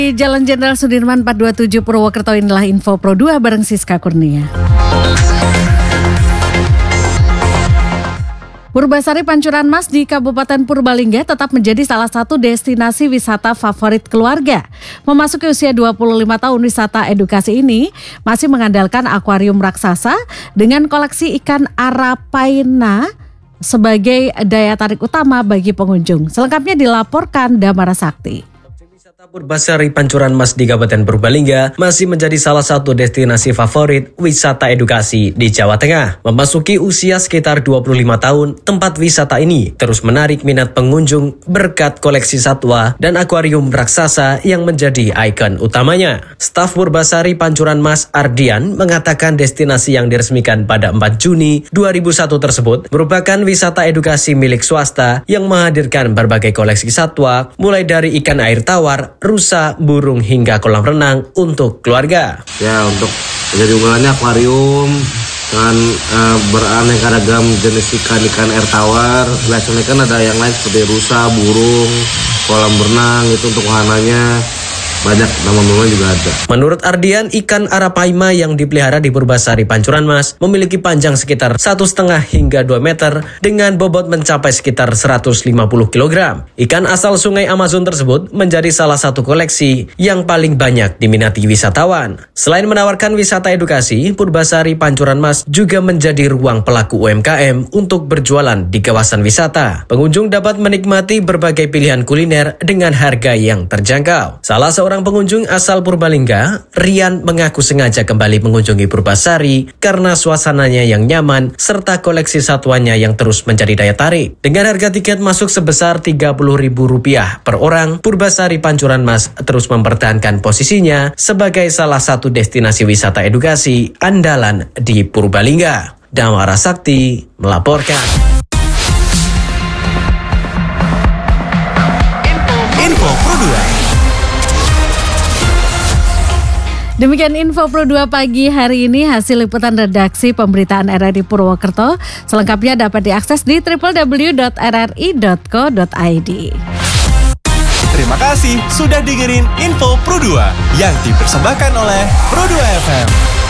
Di Jalan Jenderal Sudirman 427 Purwokerto, inilah info Pro 2 bareng Siska Kurnia. Purbasari Pancuran Mas di Kabupaten Purbalingga tetap menjadi salah satu destinasi wisata favorit keluarga. Memasuki usia 25 tahun, wisata edukasi ini masih mengandalkan akuarium raksasa dengan koleksi ikan arapaima sebagai daya tarik utama bagi pengunjung. Selengkapnya dilaporkan Damara Sakti. Purbasari Pancuran Mas di Kabupaten Purbalingga masih menjadi salah satu destinasi favorit wisata edukasi di Jawa Tengah. Memasuki usia sekitar 25 tahun, tempat wisata ini terus menarik minat pengunjung berkat koleksi satwa dan akuarium raksasa yang menjadi ikon utamanya. Staf Purbasari Pancuran Mas Ardian mengatakan destinasi yang diresmikan pada 4 Juni 2001 tersebut merupakan wisata edukasi milik swasta yang menghadirkan berbagai koleksi satwa, mulai dari ikan air tawar, rusa, burung hingga kolam renang untuk keluarga. Ya, untuk jadi unggulannya akuarium dengan beraneka ragam jenis ikan air tawar. Biasanya kan ada yang lain seperti rusa, burung, kolam renang, itu untuk wahananya. Banyak nama-nama juga ada. Menurut Ardian, ikan arapaima yang dipelihara di Purbasari Pancuran Mas memiliki panjang sekitar 1,5 hingga 2 meter dengan bobot mencapai sekitar 150 kg. Ikan asal Sungai Amazon tersebut menjadi salah satu koleksi yang paling banyak diminati wisatawan. Selain menawarkan wisata edukasi, Purbasari Pancuran Mas juga menjadi ruang pelaku UMKM untuk berjualan di kawasan wisata. Pengunjung dapat menikmati berbagai pilihan kuliner dengan harga yang terjangkau. Salah seorang pengunjung asal Purbalingga, Rian, mengaku sengaja kembali mengunjungi Purbasari karena suasananya yang nyaman serta koleksi satwanya yang terus menjadi daya tarik. Dengan harga tiket masuk sebesar Rp30.000 per orang, Purbasari Pancuran Mas terus mempertahankan posisinya sebagai salah satu destinasi wisata edukasi andalan di Purbalingga. Damara Sakti melaporkan. Info Pro 2. Demikian info Pro 2 pagi hari ini, hasil liputan redaksi pemberitaan RRI Purwokerto. Selengkapnya dapat diakses di www.rri.co.id. Terima kasih sudah dengerin info Pro 2 yang dipersembahkan oleh Pro 2 FM.